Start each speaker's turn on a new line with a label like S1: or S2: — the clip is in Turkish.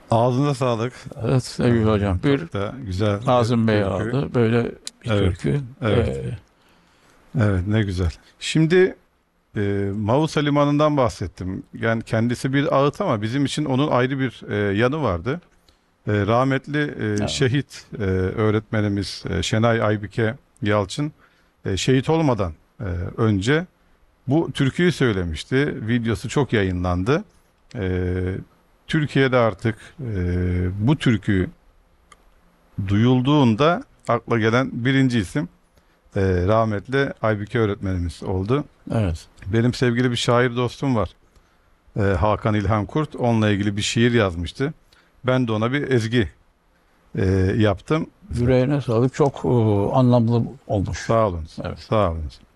S1: Ağzına sağlık.
S2: Evet sevgili hocam. Bir
S1: Çok da güzel
S2: Nazım Bey
S1: bir türkü.
S2: aldı. Böyle bir
S1: Evet,
S2: türkü.
S1: evet, evet, ne güzel. Şimdi Mausa Limanı'ndan bahsettim. Yani kendisi bir ağıt ama bizim için onun ayrı bir yanı vardı. Rahmetli
S2: Evet.
S1: şehit öğretmenimiz Şenay Aybike Yalçın şehit olmadan e, önce bu türküyü söylemişti. Videosu çok yayınlandı. E, Türkiye'de artık bu türkü duyulduğunda akla gelen birinci isim rahmetli Aybüke öğretmenimiz oldu.
S2: Evet.
S1: Benim sevgili bir şair dostum var. Hakan İlhan Kurt. Onunla ilgili bir şiir yazmıştı. Ben de ona bir ezgi e, yaptım.
S2: Yüreğine sağlık. Çok anlamlı olmuş.
S1: Sağ olun.
S2: Evet.
S1: Sağ olun.